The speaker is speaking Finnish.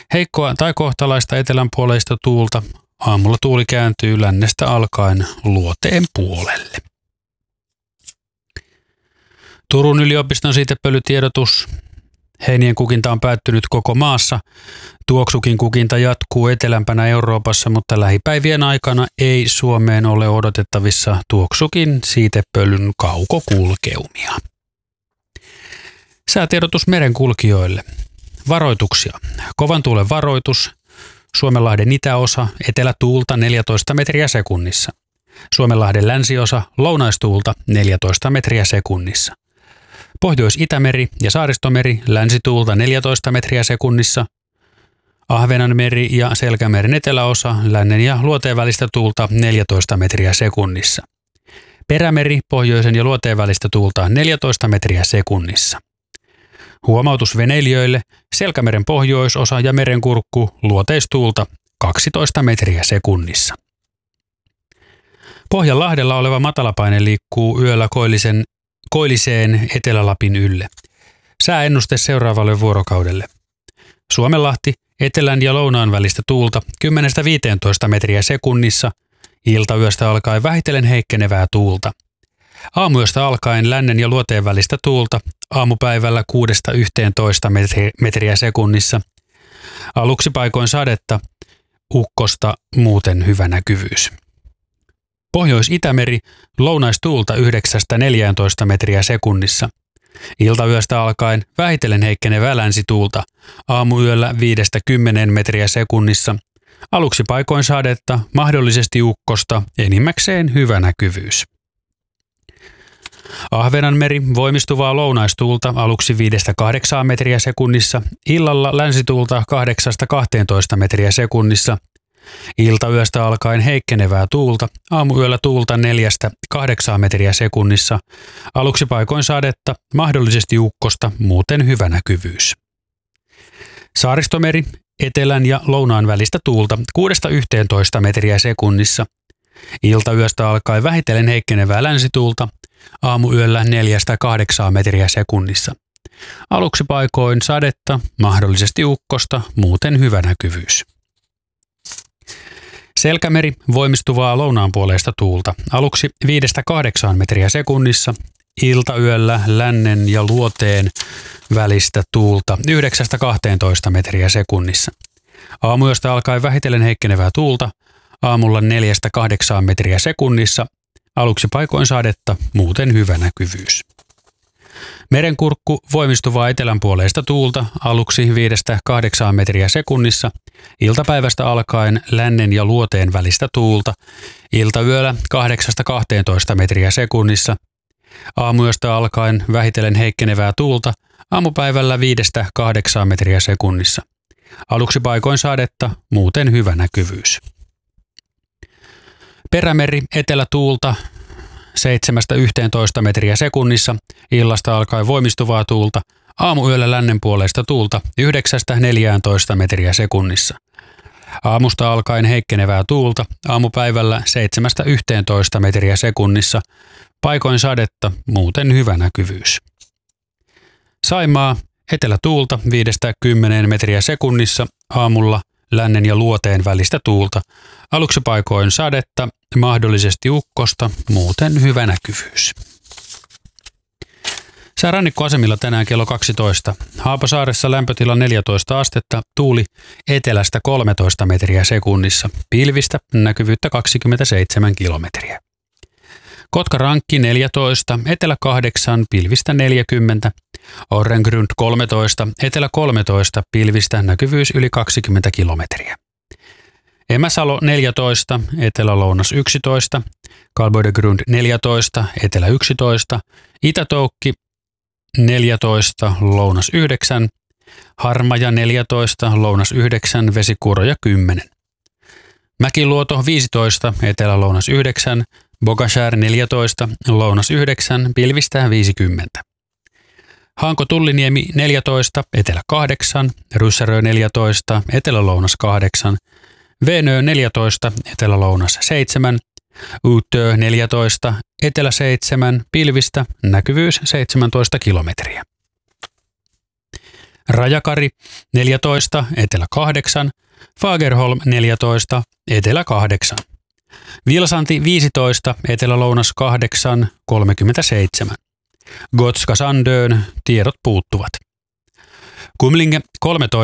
Heikkoa tai kohtalaista etelänpuoleista tuulta. Aamulla tuuli kääntyy lännestä alkaen luoteen puolelle. Turun yliopiston siitepölytiedotus. Heinien kukinta on päättynyt koko maassa. Tuoksukin kukinta jatkuu etelämpänä Euroopassa, mutta lähipäivien aikana ei Suomeen ole odotettavissa tuoksukin siitepölyn kaukokulkeumia. Säätiedotus merenkulkijoille. Varoituksia. Kovan tuulen varoitus. Suomenlahden itäosa, etelätuulta 14 metriä sekunnissa. Suomenlahden länsiosa, lounaistuulta 14 metriä sekunnissa. Pohjois-Itämeri ja Saaristomeri, länsituulta 14 metriä sekunnissa. Ahvenanmeri ja Selkämeren eteläosa, lännen ja luoteen välistä tuulta 14 metriä sekunnissa. Perämeri, pohjoisen ja luoteen välistä tuulta 14 metriä sekunnissa. Huomautus veneilijöille, Selkämeren pohjoisosa ja merenkurkku, luoteistuulta 12 metriä sekunnissa. Pohjanlahdella oleva matalapaine liikkuu yöllä koilliseen Etelä-Lapin ylle. Sääennuste seuraavalle vuorokaudelle. Suomenlahti, etelän ja lounaan välistä tuulta 10–15 metriä sekunnissa, iltayöstä alkaen vähitellen heikkenevää tuulta. Aamuyöstä alkaen lännen ja luoteen välistä tuulta, aamupäivällä 6–11 metriä sekunnissa. Aluksi paikoin sadetta, ukkosta, muuten hyvä näkyvyys. Pohjois-Itämeri, lounaistuulta 9–14 metriä sekunnissa. Iltayöstä alkaen vähitellen heikkenevää länsituulta, aamuyöllä 5–10 metriä sekunnissa. Aluksi paikoin sadetta, mahdollisesti ukkosta, enimmäkseen hyvä näkyvyys. Ahvenanmeri, voimistuvaa lounaistuulta aluksi 5–8 metriä sekunnissa, illalla länsituulta 8–12 metriä sekunnissa. Iltayöstä alkaen heikkenevää tuulta, aamuyöllä tuulta 4–8 metriä sekunnissa, aluksi paikoin sadetta, mahdollisesti ukkosta, muuten hyvä näkyvyys. Saaristomeri, etelän ja lounaan välistä tuulta 6–11 metriä sekunnissa, iltayöstä alkaen vähitellen heikkenevää länsituulta, aamuyöllä 4–8 metriä sekunnissa. Aluksi paikoin sadetta, mahdollisesti ukkosta, muuten hyvä näkyvyys. Selkämeri, voimistuvaa lounaanpuoleista tuulta, aluksi 5–8 metriä sekunnissa, iltayöllä lännen ja luoteen välistä tuulta 9–12 metriä sekunnissa. Aamuyöstä alkaen vähitellen heikkenevää tuulta, aamulla 4–8 metriä sekunnissa, aluksi paikoin sadetta, muuten hyvä näkyvyys. Merenkurkku, voimistuvaa etelänpuoleista tuulta, aluksi 5–8 metriä sekunnissa, iltapäivästä alkaen lännen ja luoteen välistä tuulta, iltayöllä 8–12 metriä sekunnissa, aamuyöstä alkaen vähitellen heikkenevää tuulta, aamupäivällä 5–8 metriä sekunnissa. Aluksi paikoin sadetta, muuten hyvä näkyvyys. Perämeri, etelätuulta 7–11 metriä sekunnissa, illasta alkaen voimistuvaa tuulta, aamuyöllä lännenpuoleista tuulta 9–14 metriä sekunnissa. Aamusta alkaen heikkenevää tuulta, aamupäivällä 7–11 metriä sekunnissa, paikoin sadetta, muuten hyvä näkyvyys. Saimaa, etelätuulta 5–10 metriä sekunnissa, aamulla lännen ja luoteen välistä tuulta, aluksi paikoin sadetta, mahdollisesti ukkosta, muuten hyvä näkyvyys. Sää rannikkoasemilla tänään kello 12. Haapasaaressa lämpötila 14 astetta, tuuli etelästä 13 metriä sekunnissa, pilvistä näkyvyyttä 27 kilometriä. Kotkarankki 14, etelä 8, pilvistä 40, Orrengrund 13, etelä 13, pilvistä näkyvyys yli 20 kilometriä. Emäsalo 14, etelä-lounas 11, Kalboidegrund 14, etelä 11, Itä-Toukki 14, lounas 9, Harmaja 14, lounas 9, Vesikuuroja 10. Mäkiluoto 15, etelä-lounas 9, Bogashär 14, lounas 9, pilvistä 50. Hanko-Tulliniemi 14, etelä 8, Ryssärö 14, etelä-lounas 8, Venö 14, etelä-lounas 7, Utö 14, etelä 7, pilvistä, näkyvyys 17 kilometriä. Rajakari 14, etelä 8, Fagerholm 14, etelä 8. Vilsanti 15, etelä-lounas 8, 37. Gotska Sandön tiedot puuttuvat. Kumlinge 13,